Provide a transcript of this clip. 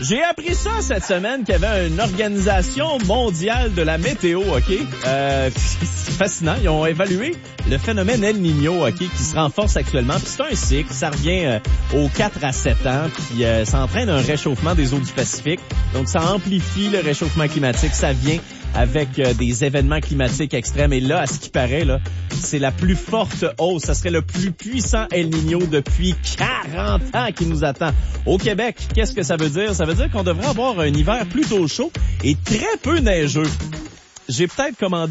J'ai appris ça cette semaine qu'il y avait une organisation mondiale de la météo, OK? C'est fascinant. Ils ont évalué le phénomène El Niño, OK, qui se renforce actuellement. Puis c'est un cycle, ça revient aux 4 à 7 ans. Puis ça entraîne un réchauffement des eaux du Pacifique. Donc ça amplifie le réchauffement climatique. Ça vient avec des événements climatiques extrêmes. Et là, à ce qui paraît, là, c'est la plus forte hausse. Ça serait le plus puissant El Niño depuis 40 ans qui nous attend. Au Québec, qu'est-ce que ça veut dire? Ça veut dire qu'on devrait avoir un hiver plutôt chaud et très peu neigeux. J'ai peut-être commandé